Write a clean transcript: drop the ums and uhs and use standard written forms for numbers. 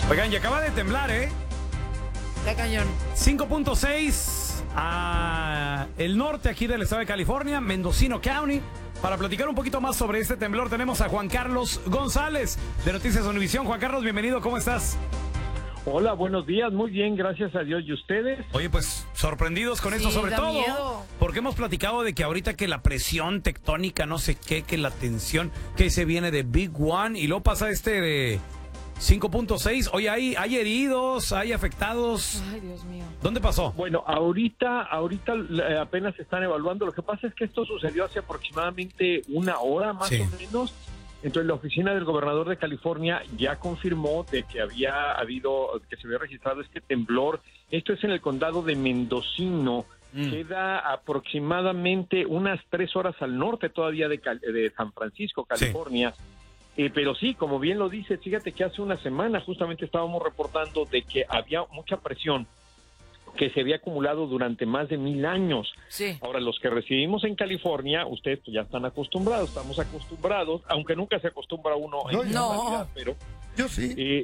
Oigan, y acaba de temblar, ¿eh? Está cañón. 5.6 a el norte aquí del estado de California, Mendocino County. Para platicar un poquito más sobre este temblor tenemos a Juan Carlos González de Noticias Univisión. Juan Carlos, bienvenido, ¿cómo estás? Hola, buenos días, muy bien, gracias a Dios. ¿Y ustedes? Oye, pues sorprendidos con esto, sobre da todo miedo. porque hemos platicado de que ahorita que la presión tectónica, no sé qué, que la tensión, que se viene de Big One y luego pasa de 5.6. Oye, hay heridos, hay afectados. Ay, Dios mío. ¿Dónde pasó? Bueno, ahorita apenas se están evaluando. Lo que pasa es que esto sucedió hace aproximadamente una hora más Sí. o menos. Entonces la oficina del gobernador de California ya confirmó de que que se había registrado este temblor. Esto es en el condado de Mendocino. Queda aproximadamente unas 3 horas al norte todavía de San Francisco, California. Pero sí, como bien lo dice, fíjate que hace una semana justamente estábamos reportando de que había mucha presión que se había acumulado durante más de 1000 años. Sí. Ahora, los que residimos en California, ustedes pues, ya están acostumbrados, estamos acostumbrados, aunque nunca se acostumbra uno en No, la yo- realidad, pero Yo sí.